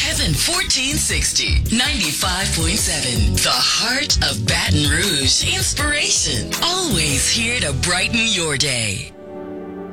Heaven 1460, 95.7. The heart of Baton Rouge. Inspiration. Always here to brighten your day.